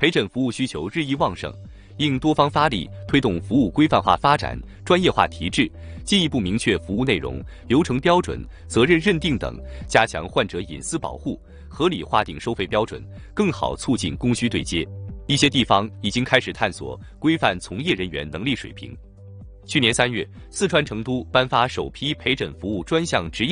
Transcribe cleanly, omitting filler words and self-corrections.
陪诊服务需求日益旺盛，应多方发力，推动服务规范化发展、专业化提质，进一步明确服务内容、流程标准、责任认定等，加强患者隐私保护，合理划定收费标准，更好促进供需对接。一些地方已经开始探索规范从业人员能力水平。去年3月，四川成都颁发首批陪诊服务专项执业